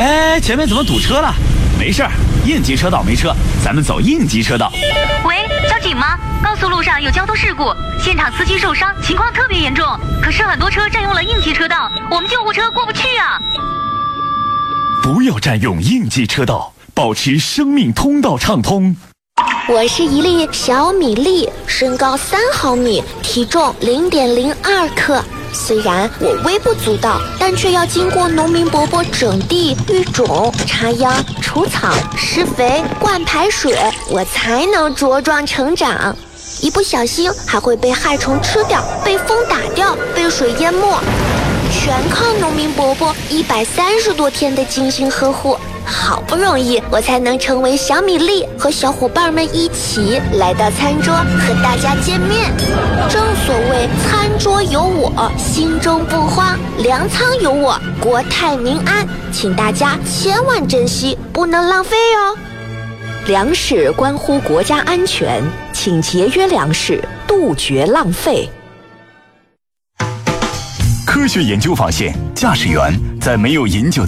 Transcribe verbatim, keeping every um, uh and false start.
哎，前面怎么堵车了？没事儿，应急车道没车，咱们走应急车道。 喂，交警吗？高速路上有交通事故，现场司机受伤，情况特别严重。可是很多车占用了应急车道，我们救护车过不去啊！ 不要占用应急车道，保持生命通道畅通。 我是一粒小米粒，身高三毫米，体重零点零二克。虽然我微不足道，但却要经过农民伯伯整地、育种、插秧、除草、施肥、灌排水，我才能茁壮成长。一不小心还会被害虫吃掉，被风打掉，被水淹没，全靠农民伯伯一百三十多天的精心呵护。好不容易我才能成为小米粒，和小伙伴们一起来到餐桌和大家见面。正所谓餐桌有我，心中不慌；粮仓有我，国泰民安。请大家千万珍惜，不能浪费哦。 粮食关乎国家安全，请节约粮食，杜绝浪费。 科学研究发现，驾驶员在没有饮酒